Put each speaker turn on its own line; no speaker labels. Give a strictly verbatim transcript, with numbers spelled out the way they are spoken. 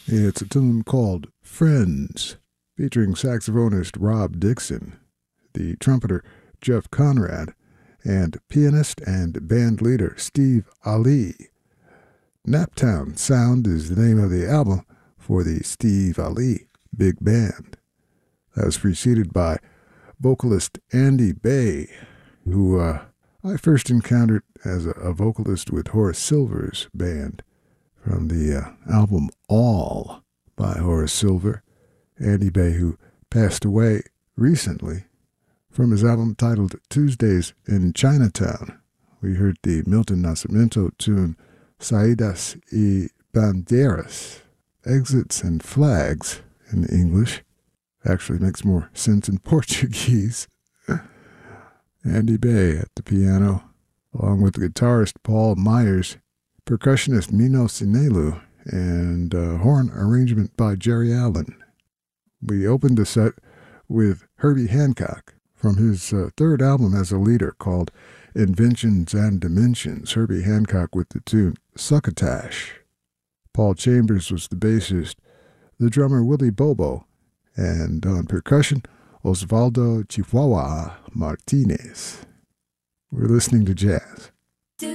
It's a tune called Friends, featuring saxophonist Rob Dixon, the trumpeter Jeff Conrad, and pianist and band leader Steve Ali. Naptown Sound is the name of the album for the Steve Ali Big Band. That was preceded by vocalist Andy Bay, who uh, I first encountered as a, a vocalist with Horace Silver's band from the uh, album All by Horace Silver. Andy Bay, who passed away recently, from his album titled Tuesdays in Chinatown. We heard the Milton Nascimento tune Saidas y Bandeiras, Exits and Flags in English. Actually makes more sense in Portuguese. Andy Bay at the piano, along with the guitarist Paul Myers, percussionist Mino Sinelu, and uh, horn arrangement by Jerry Allen. We opened the set with Herbie Hancock from his uh, third album as a leader called Inventions and Dimensions. Herbie Hancock with the tune Succotash. Paul Chambers was the bassist, the drummer Willie Bobo, and on percussion, Osvaldo Chihuahua Martinez. We're listening to jazz